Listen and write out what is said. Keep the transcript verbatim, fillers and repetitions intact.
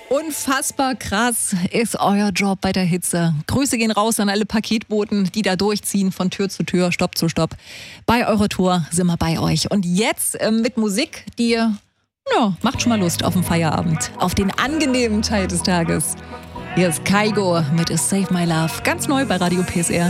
Unfassbar krass ist euer Job bei der Hitze. Grüße gehen raus an alle Paketboten, die da durchziehen von Tür zu Tür, Stopp zu Stopp. Bei eurer Tour sind wir bei euch. Und jetzt äh, mit Musik, die ja, macht schon mal Lust auf den Feierabend, auf den angenehmen Teil des Tages. Hier ist Kygo mit A Save My Love, ganz neu bei Radio P S R.